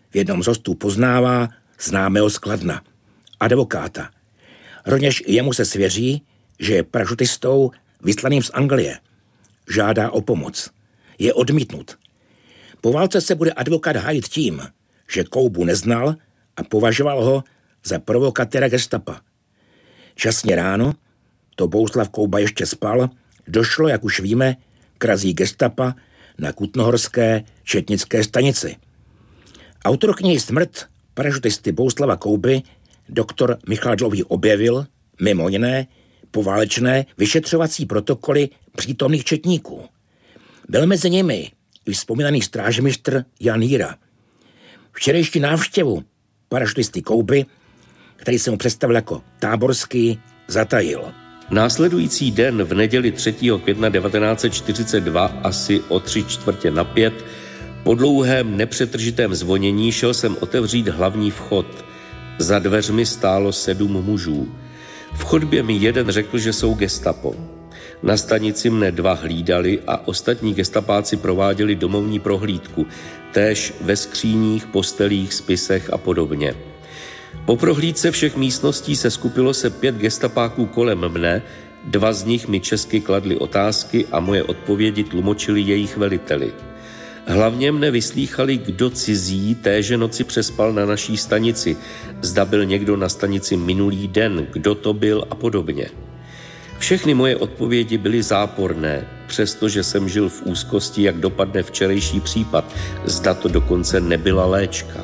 v jednom z hostů poznává známého z Kladna, advokáta. Rovněž jemu se svěří, že je parašutistou vyslaným z Anglie. Žádá o pomoc. Je odmítnut. Po válce se bude advokát hájit tím, že Koubu neznal a považoval ho za provokatéra gestapa. Časně ráno, to Bohuslav Kouba ještě spal, došlo, jak už víme, k razí gestapa na kutnohorské četnické stanici. Autor knihy Smrt parašutisty Bohuslava Kouby doktor Michal Dlouhý objevil, mimo jiné, poválečné vyšetřovací protokoly přítomných četníků. Byl mezi nimi i vzpomínaný strážmistr Jan Jíra. Včerejší návštěvu parašutisty Kouby, který se mu představil jako táborský, zatajil. Následující den v neděli 3. května 1942 asi o 3:45 po dlouhém nepřetržitém zvonění šel jsem otevřít hlavní vchod. Za dveřmi stálo 7 mužů. V chodbě mi jeden řekl, že jsou gestapo. Na stanici mne 2 hlídali a ostatní gestapáci prováděli domovní prohlídku, též ve skříních, postelích, spisech a podobně. Po prohlídce všech místností se skupilo se 5 gestapáků kolem mne, 2 z nich mi česky kladli otázky a moje odpovědi tlumočili jejich veliteli. Hlavně mne vyslýchali, kdo cizí téže noci přespal na naší stanici, zda byl někdo na stanici minulý den, kdo to byl a podobně. Všechny moje odpovědi byly záporné, přestože jsem žil v úzkosti, jak dopadne včerejší případ, zda to dokonce nebyla léčka.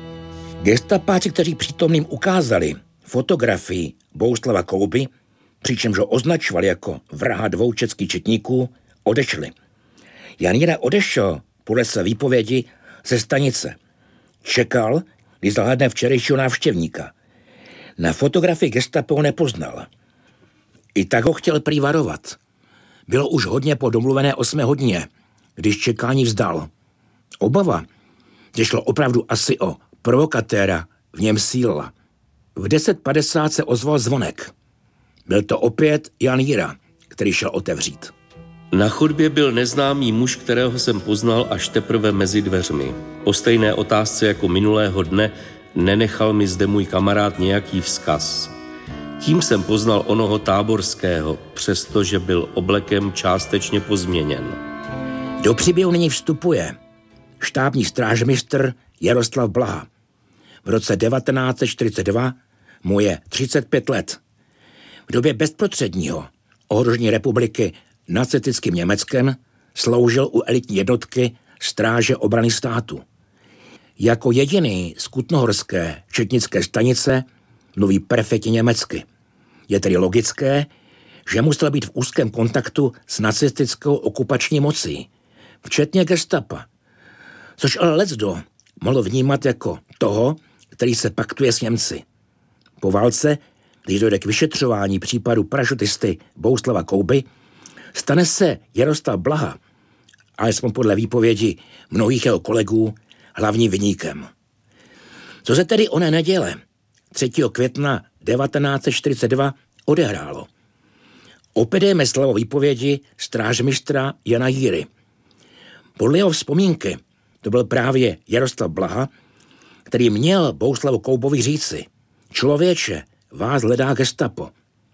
Gestapáci, kteří přítomným ukázali fotografii Bohuslava Kouby, přičemž ho označovali jako vraha 2 českých četníků, odešli. Jan Jíra odešel podle své výpovědi ze stanice. Čekal, když zahlédne včerejšího návštěvníka. Na fotografii gestapo ho nepoznal. I tak ho chtěl prý varovat. Bylo už hodně po domluvené 8 hodině, když čekání vzdal. Obava, že šlo opravdu asi o provokatéra, v něm sílila. V 10:50 se ozval zvonek. Byl to opět Jan Jíra, který šel otevřít. Na chodbě byl neznámý muž, kterého jsem poznal až teprve mezi dveřmi. Po stejné otázce jako minulého dne nenechal mi zde můj kamarád nějaký vzkaz. Tím jsem poznal onoho táborského, přestože byl oblekem částečně pozměněn. Do příběhu nyní vstupuje štábní strážmistr Jaroslav Blaha. V roce 1942 mu je 35 let. V době bezprostředního ohrožení republiky nacistickým Německem sloužil u elitní jednotky Stráže obrany státu. Jako jediný z kutnohorské četnické stanice mluví perfektně německy. Je tedy logické, že musel být v úzkém kontaktu s nacistickou okupační mocí, včetně gestapa, což ale leckdo mohl vnímat jako toho, který se paktuje s Němci. Po válce, když dojde k vyšetřování případu parašutisty Bohuslava Kouby, stane se Jaroslav Blaha, alespoň podle výpovědi mnohých jeho kolegů, hlavním viníkem. Co se tedy oné neděle 3. května 1942 odehrálo? Opět jdeme slovo výpovědi strážmistra Jana Jíry. Podle jeho vzpomínky to byl právě Jaroslav Blaha, který měl Bohuslavu Koubovi říci: člověče, vás hledá gestapo.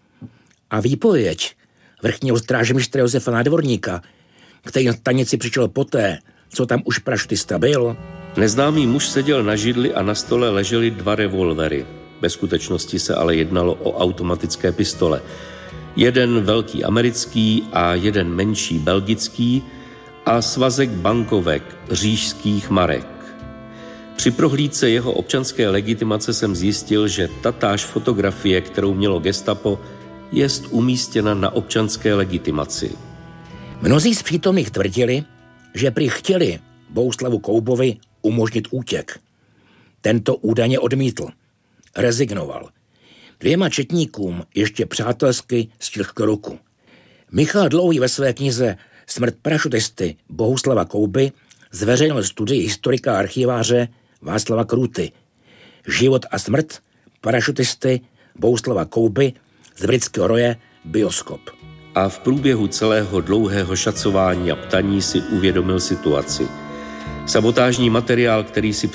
A výpověď vrchního strážmistra Josefa Nádvorníka, který na stanici přišel poté, co tam už parašutista byl. Neznámý muž seděl na židli a na stole ležely 2 revolvery. Ve skutečnosti se ale jednalo o automatické pistole. Jeden velký americký a jeden menší belgický a svazek bankovek říšských marek. Při prohlídce jeho občanské legitimace jsem zjistil, že tatáž fotografie, kterou mělo gestapo, jest umístěna na občanské legitimaci. Mnozí z přítomných tvrdili, že prý chtěli Bohuslavu Koubovi umožnit útěk. Tento údajně odmítl. Rezignoval. 2 četníkům ještě přátelsky stiskl ruku. Michal Dlouhý ve své knize Smrt parašutisty Bohuslava Kouby zveřejnil studii historika a archiváře Václava Krůty. Život a smrt parašutisty Bohuslava Kouby z britského roje Bioskop. A v průběhu celého dlouhého šacování a ptaní si uvědomil situaci. Sabotážní materiál, který si